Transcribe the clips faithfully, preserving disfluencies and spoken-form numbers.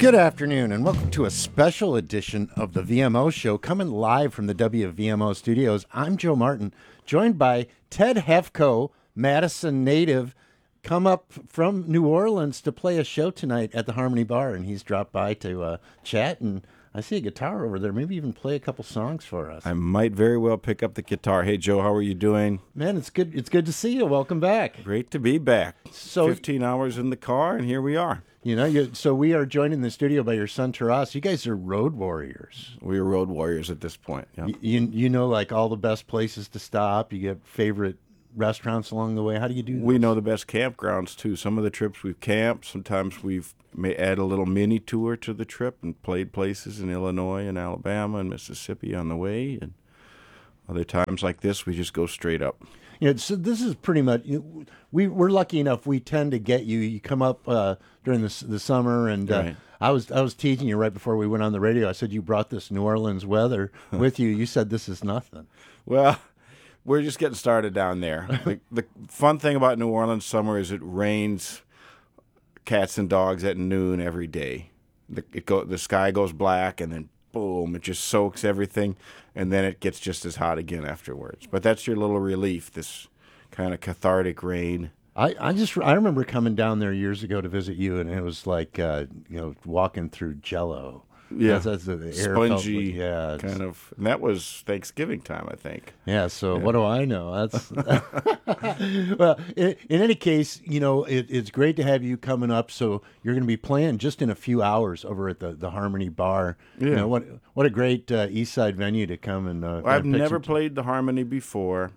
Good afternoon, and welcome to a special edition of the V M O Show, coming live from the W V M O studios. I'm Joe Martin, joined by Ted Hefko, Madison native, come up from New Orleans to play a show tonight at the Harmony Bar, and he's dropped by to uh, chat, and I see a guitar over there. Maybe even play a couple songs for us. I might very well pick up the guitar. Hey, Joe, how are you doing? Man, it's good. It's good to see you. Welcome back. Great to be back. So, fifteen hours in the car, and here we are. You know, you, so we are joined in the studio by your son, Taras. You guys are road warriors. We are road warriors at this point. Yeah. You, you, you know, like all the best places to stop. You get favorite restaurants along the way. How do you do that? We know the best campgrounds, too. Some of the trips we've camped. Sometimes we've may add a little mini tour to the trip and played places in Illinois and Alabama and Mississippi on the way. And other times like this, we just go straight up. You know, so this is pretty much, you know, we, we're lucky enough, we tend to get you, you come up uh, during the, the summer, and uh, Right. I was I was teasing you right before we went on the radio. I said you brought this New Orleans weather with you. You said this is nothing. Well, we're just getting started down there. the, the fun thing about New Orleans summer is it rains cats and dogs at noon every day. The, it go, the sky goes black, and then boom, it just soaks everything, and then it gets just as hot again afterwards. But that's your little relief, this kind of cathartic rain. I, I just I remember coming down there years ago to visit you, and it was like uh, you know walking through Jello. Yeah, that's, that's the, the air felt spongy, like- yeah, kind of. And that was Thanksgiving time, I think. Yeah, so Yeah. what do I know? That's well. In, in any case, you know, it, it's great to have you coming up. So you're going to be playing just in a few hours over at the, the Harmony Bar. You Yeah. know, what what a great uh, East Side venue to come and. Uh, I've and pick never some- played the Harmony before,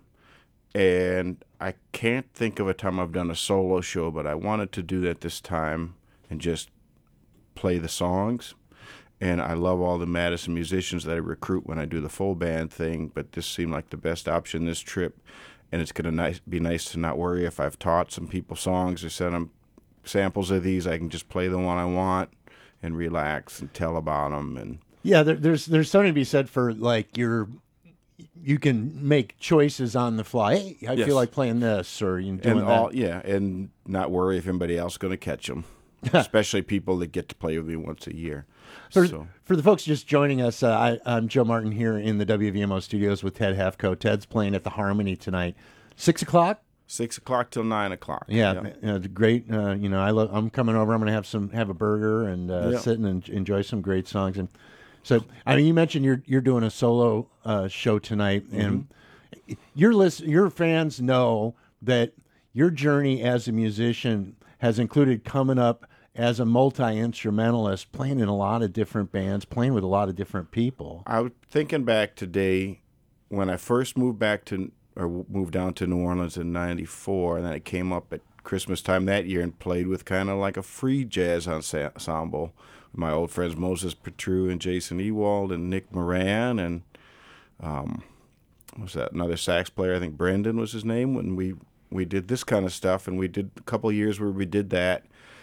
and I can't think of a time I've done a solo show, but I wanted to do that this time and just play the songs. And I love all the Madison musicians that I recruit when I do the full band thing, but this seemed like the best option this trip. And it's going to nice, be nice to not worry if I've taught some people songs or sent them samples of these. I can just play the one I want and relax and tell about them. And Yeah, there, there's there's something to be said for like your. You can make choices on the fly. Hey, I Yes. feel like playing this, or you know, doing and that. all yeah, and not worry if anybody else is going to catch them, especially people that get to play with me once a year. For, so for the folks just joining us, uh, I, I'm Joe Martin here in the W V M O studios with Ted Hefko. Ted's playing at the Harmony tonight, six o'clock. six o'clock till nine o'clock. Yeah, uh, it's great. Uh, you know, I love, I'm coming over. I'm going to have some have a burger and uh, Yeah. sit and en- enjoy some great songs. And so, I mean, you mentioned you're you're doing a solo uh, show tonight, and your list, your fans know that your journey as a musician has included coming up as a multi-instrumentalist, playing in a lot of different bands, playing with a lot of different people. I was thinking back today when I first moved back to or moved down to New Orleans in ninety-four, and then I came up at Christmas time that year and played with kind of like a free jazz ensa- ensemble. My old friends Moses Petru and Jason Ewald and Nick Moran and um, what was that another sax player? I think Brendan was his name. When we we did this kind of stuff, and we did a couple of years where we did that.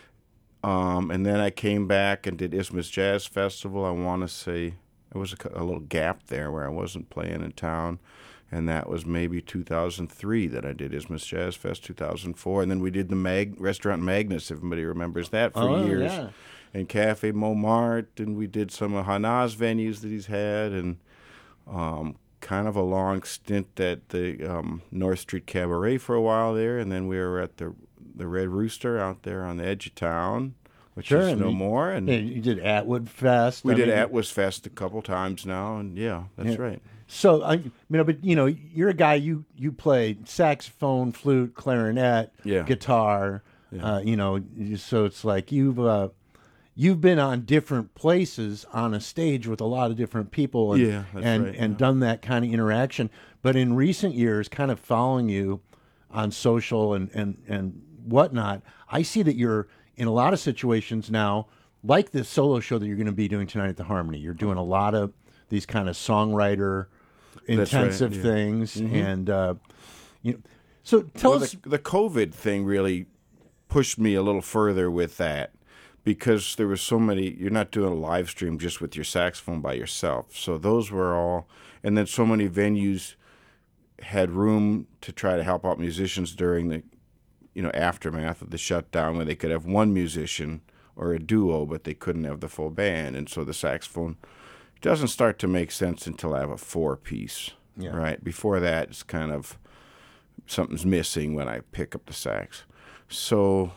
Um, and then I came back and did Isthmus Jazz Festival. I want to say there was a, cou- a little gap there where I wasn't playing in town, and that was maybe two thousand three that I did Isthmus Jazz Fest. two thousand four, and then we did the Mag- Restaurant Magnus. If everybody remembers that for Oh, years. yeah. And Cafe Montmartre, and we did some of Hana's venues that he's had, and um, kind of a long stint at the um, North Street Cabaret for a while there, and then we were at the the Red Rooster out there on the edge of town, which Sure, is and no you- more. And Yeah, you did Atwood Fest. we I did mean, Atwas Fest a couple times now, and yeah, that's Yeah. right. So I, you know, but you know, you're a guy. You you play saxophone, flute, clarinet, Yeah. guitar. Uh, you know, you- so it's like you've uh, you've been on different places on a stage with a lot of different people, and Yeah, that's and, right, and yeah. done that kind of interaction. But in recent years, kind of following you on social and and and whatnot, I see that you're in a lot of situations now, like this solo show that you're going to be doing tonight at the Harmony. You're doing a lot of these kind of songwriter That's right, intensive yeah. things, and uh, you know, so tell Well, us. the, the COVID thing really pushed me a little further with that because there was so many. You're not doing a live stream just with your saxophone by yourself. So those were all, and then so many venues had room to try to help out musicians during the, you know, aftermath of the shutdown, where they could have one musician or a duo, but they couldn't have the full band. And so the saxophone doesn't start to make sense until I have a four-piece, Yeah. right? Before that, it's kind of something's missing when I pick up the sax. So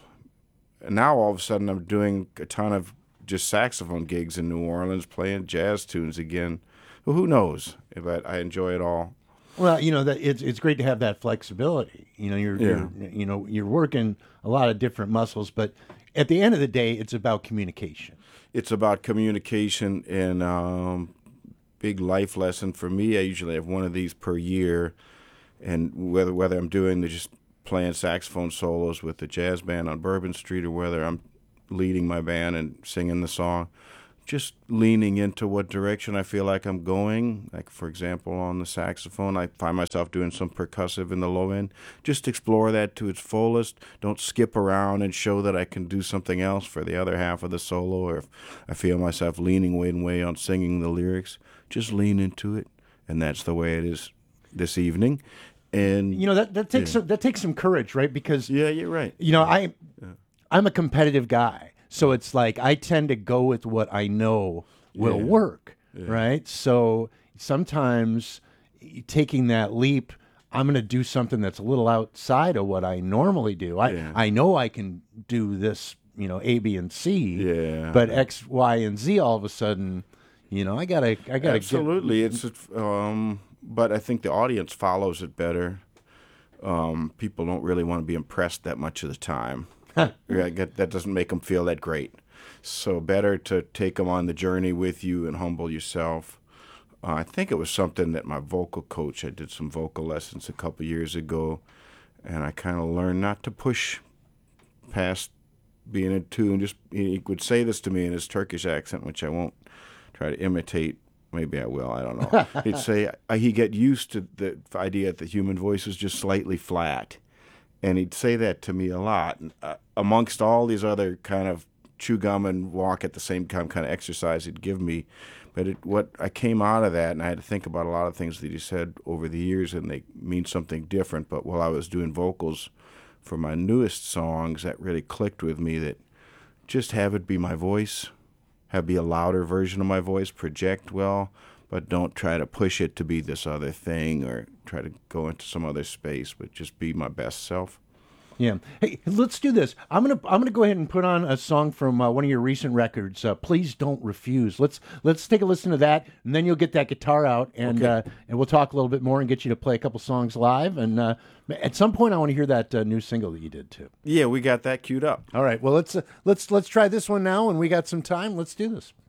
now all of a sudden I'm doing a ton of just saxophone gigs in New Orleans, playing jazz tunes again. Well, who knows? But I enjoy it all. Well, you know that it's it's great to have that flexibility. You know, you're, Yeah. you're you know you're working a lot of different muscles, but at the end of the day, it's about communication. It's about communication, and um, big life lesson for me. I usually have one of these per year, and whether whether I'm doing the just playing saxophone solos with the jazz band on Bourbon Street, or whether I'm leading my band and singing the song, just leaning into what direction I feel like I'm going. Like, for example, on the saxophone, I find myself doing some percussive in the low end. Just explore that to its fullest. Don't skip around and show that I can do something else for the other half of the solo, or if I feel myself leaning way and way on singing the lyrics, just lean into it. And that's the way it is this evening. And You know that that takes Yeah. some, that takes some courage, right? Because yeah, you're right. you know I I'm a competitive guy, so it's like I tend to go with what I know will Yeah. work, right? So sometimes taking that leap, I'm going to do something that's a little outside of what I normally do. I Yeah. I know I can do this, you know, A, B, and C, Yeah. but X, Y, and Z all of a sudden, you know, I gotta I gotta Absolutely, it's um, but I think the audience follows it better. Um, people don't really want to be impressed that much of the time. Yeah, get- that doesn't make them feel that great. So better to take them on the journey with you and humble yourself. Uh, I think it was something that my vocal coach, I did some vocal lessons a couple years ago, and I kind of learned not to push past being in tune. Just he would say this to me in his Turkish accent, which I won't try to imitate. Maybe I will. I don't know. He'd say uh, he'd get used to the idea that the human voice is just slightly flat, and he'd say that to me a lot. And, uh, amongst all these other kind of chew gum and walk at the same time kind of exercise he'd give me, but it, what I came out of that, and I had to think about a lot of things that he said over the years, and they mean something different. But while I was doing vocals for my newest songs, that really clicked with me, that just have it be my voice, have be a louder version of my voice, project well, but don't try to push it to be this other thing or try to go into some other space, but just be my best self. Yeah. Hey, let's do this. I'm gonna I'm gonna go ahead and put on a song from uh, one of your recent records. Uh, Please Don't Refuse. Let's let's take a listen to that, and then you'll get that guitar out, and Okay. uh, and we'll talk a little bit more and get you to play a couple songs live. And uh, at some point, I want to hear that uh, new single that you did too. Yeah, we got that queued up. All right. Well, let's uh, let's let's try this one now, and we got some time. Let's do this.